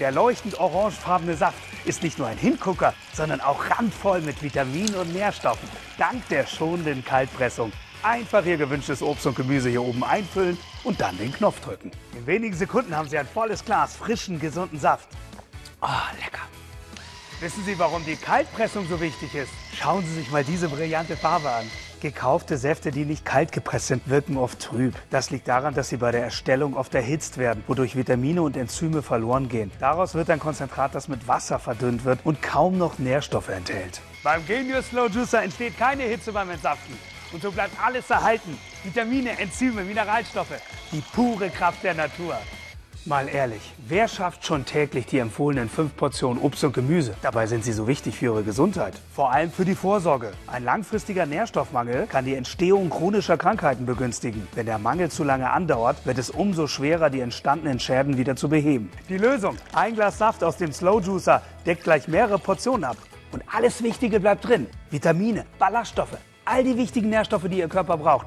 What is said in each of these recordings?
Der leuchtend orangefarbene Saft ist nicht nur ein Hingucker, sondern auch randvoll mit Vitaminen und Nährstoffen. Dank der schonenden Kaltpressung. Einfach Ihr gewünschtes Obst und Gemüse hier oben einfüllen und dann den Knopf drücken. In wenigen Sekunden haben Sie ein volles Glas frischen, gesunden Saft. Ah, lecker. Wissen Sie, warum die Kaltpressung so wichtig ist? Schauen Sie sich mal diese brillante Farbe an. Gekaufte Säfte, die nicht kalt gepresst sind, wirken oft trüb. Das liegt daran, dass sie bei der Erstellung oft erhitzt werden, wodurch Vitamine und Enzyme verloren gehen. Daraus wird ein Konzentrat, das mit Wasser verdünnt wird und kaum noch Nährstoffe enthält. Beim Genius Slow Juicer entsteht keine Hitze beim Entsaften. Und so bleibt alles erhalten. Vitamine, Enzyme, Mineralstoffe. Die pure Kraft der Natur. Mal ehrlich, wer schafft schon täglich die empfohlenen 5 Portionen Obst und Gemüse? Dabei sind sie so wichtig für Ihre Gesundheit. Vor allem für die Vorsorge. Ein langfristiger Nährstoffmangel kann die Entstehung chronischer Krankheiten begünstigen. Wenn der Mangel zu lange andauert, wird es umso schwerer, die entstandenen Schäden wieder zu beheben. Die Lösung: ein Glas Saft aus dem Slow Juicer deckt gleich mehrere Portionen ab. Und alles Wichtige bleibt drin. Vitamine, Ballaststoffe, all die wichtigen Nährstoffe, die Ihr Körper braucht.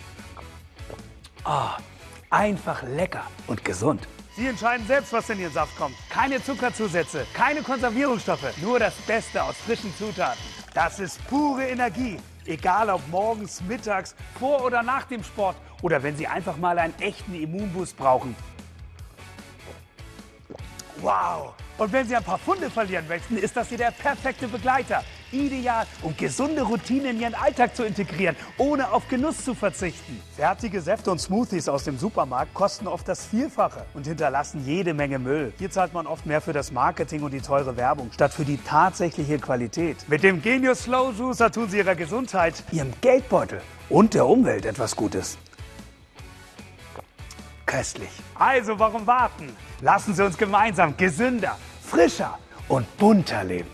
Einfach lecker und gesund. Sie entscheiden selbst, was in Ihren Saft kommt. Keine Zuckerzusätze, keine Konservierungsstoffe, nur das Beste aus frischen Zutaten. Das ist pure Energie. Egal ob morgens, mittags, vor oder nach dem Sport oder wenn Sie einfach mal einen echten Immunboost brauchen. Wow! Und wenn Sie ein paar Pfunde verlieren möchten, ist das hier der perfekte Begleiter. Ideal, um gesunde Routinen in Ihren Alltag zu integrieren, ohne auf Genuss zu verzichten. Fertige Säfte und Smoothies aus dem Supermarkt kosten oft das Vielfache und hinterlassen jede Menge Müll. Hier zahlt man oft mehr für das Marketing und die teure Werbung, statt für die tatsächliche Qualität. Mit dem Genius Slow Juicer tun Sie Ihrer Gesundheit, Ihrem Geldbeutel und der Umwelt etwas Gutes. Köstlich. Also warum warten? Lassen Sie uns gemeinsam gesünder, frischer und bunter leben.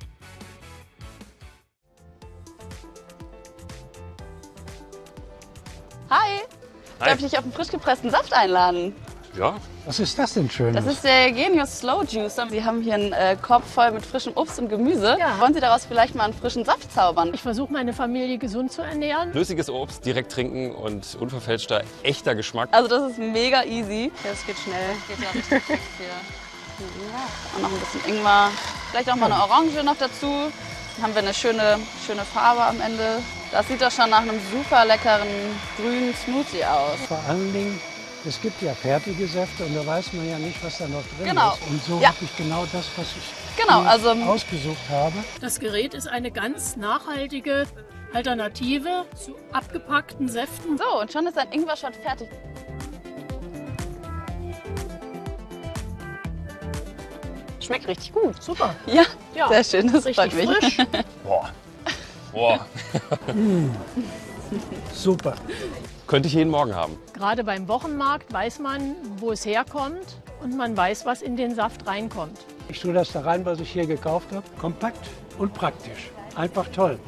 Hi, darf ich dich auf einen frisch gepressten Saft einladen? Ja. Was ist das denn Schönes? Das ist der Genius Slow Juicer. Sie haben hier einen Korb voll mit frischem Obst und Gemüse. Ja. Wollen Sie daraus vielleicht mal einen frischen Saft zaubern? Ich versuche, meine Familie gesund zu ernähren. Flüssiges Obst, direkt trinken und unverfälschter, echter Geschmack. Also das ist mega easy. Ja, das geht schnell. Geht ja richtig fix hier. Und noch ein bisschen Ingwer. Vielleicht auch mal eine Orange noch dazu. Dann haben wir eine schöne Farbe am Ende. Das sieht doch schon nach einem super leckeren grünen Smoothie aus. Vor allen Dingen, es gibt ja fertige Säfte und da weiß man ja nicht, was da noch drin Genau. ist. Und so Ja. habe ich genau das, was ich ausgesucht habe. Das Gerät ist eine ganz nachhaltige Alternative zu abgepackten Säften. So, und schon ist ein Ingwer-Shot fertig. Schmeckt richtig gut. Super. Ja, Ja, sehr schön, das freut richtig mich. frisch. Boah. Boah. Super. Könnte ich jeden Morgen haben. Gerade beim Wochenmarkt weiß man, wo es herkommt und man weiß, was in den Saft reinkommt. Ich tue das da rein, was ich hier gekauft habe. Kompakt und praktisch. Einfach toll.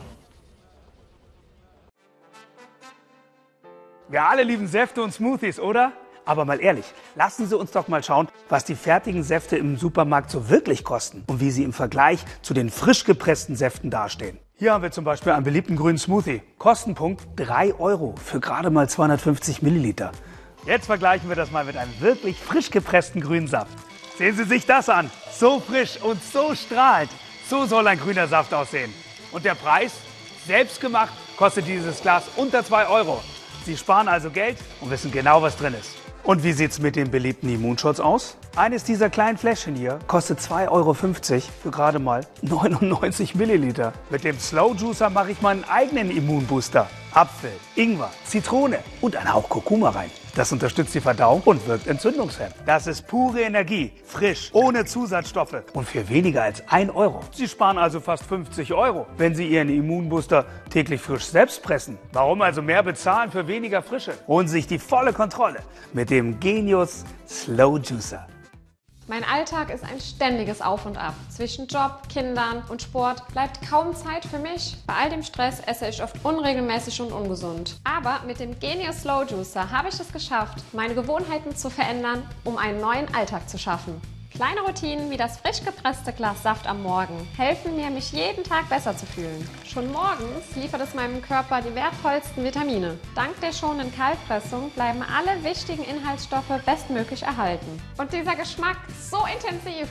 Wir alle lieben Säfte und Smoothies, oder? Aber mal ehrlich, lassen Sie uns doch mal schauen, was die fertigen Säfte im Supermarkt so wirklich kosten und wie sie im Vergleich zu den frisch gepressten Säften dastehen. Hier haben wir zum Beispiel einen beliebten grünen Smoothie. Kostenpunkt 3 € für gerade mal 250 Milliliter. Jetzt vergleichen wir das mal mit einem wirklich frisch gepressten grünen Saft. Sehen Sie sich das an. So frisch und so strahlend. So soll ein grüner Saft aussehen. Und der Preis? Selbst gemacht kostet dieses Glas unter 2 €. Sie sparen also Geld und wissen genau, was drin ist. Und wie sieht's mit den beliebten Immunschutz aus? Eines dieser kleinen Fläschchen hier kostet 2,50 € für gerade mal 99 Milliliter. Mit dem Slow Juicer mache ich meinen eigenen Immunbooster. Apfel, Ingwer, Zitrone und ein Hauch Kurkuma rein. Das unterstützt die Verdauung und wirkt entzündungshemmend. Das ist pure Energie, frisch, ohne Zusatzstoffe und für weniger als 1 €. Sie sparen also fast 50 €, wenn Sie Ihren Immunbooster täglich frisch selbst pressen. Warum also mehr bezahlen für weniger Frische? Holen Sie sich die volle Kontrolle mit dem Genius Slow Juicer. Mein Alltag ist ein ständiges Auf und Ab. Zwischen Job, Kindern und Sport bleibt kaum Zeit für mich. Bei all dem Stress esse ich oft unregelmäßig und ungesund. Aber mit dem Genius Slow Juicer habe ich es geschafft, meine Gewohnheiten zu verändern, um einen neuen Alltag zu schaffen. Kleine Routinen wie das frisch gepresste Glas Saft am Morgen helfen mir, mich jeden Tag besser zu fühlen. Schon morgens liefert es meinem Körper die wertvollsten Vitamine. Dank der schonenden Kaltpressung bleiben alle wichtigen Inhaltsstoffe bestmöglich erhalten. Und dieser Geschmack so intensiv